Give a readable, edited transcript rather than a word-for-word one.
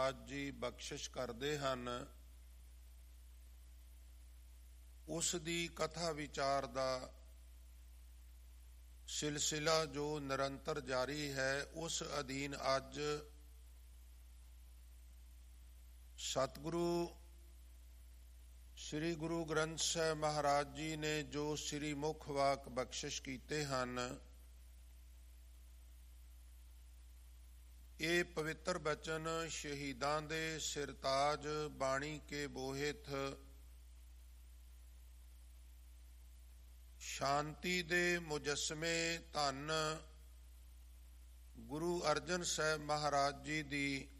ਮਹਾਰਾਜ ਜੀ ਬਖਸ਼ਿਸ਼ ਕਰਦੇ ਹਨ, ਉਸ ਦੀ ਕਥਾ ਵਿਚਾਰ ਦਾ ਸਿਲਸਿਲਾ ਜੋ ਨਿਰੰਤਰ ਜਾਰੀ ਹੈ, ਉਸ ਅਧੀਨ ਅੱਜ ਸਤਿਗੁਰੂ ਸ੍ਰੀ ਗੁਰੂ ਗ੍ਰੰਥ ਸਾਹਿਬ ਮਹਾਰਾਜ ਜੀ ਨੇ ਜੋ ਸ੍ਰੀ ਮੁੱਖ ਵਾਕ ਬਖਸ਼ਿਸ਼ ਕੀਤੇ ਹਨ, ਇਹ ਪਵਿੱਤਰ ਬਚਨ ਸ਼ਹੀਦਾਂ ਦੇ ਸਿਰਤਾਜ ਬਾਣੀ ਕੇ ਬੋਹਿਤ ਸ਼ਾਂਤੀ ਦੇ ਮੁਜੱਸਮੇ ਧੰਨ ਗੁਰੂ ਅਰਜਨ ਸਾਹਿਬ ਮਹਾਰਾਜ ਜੀ ਦੀ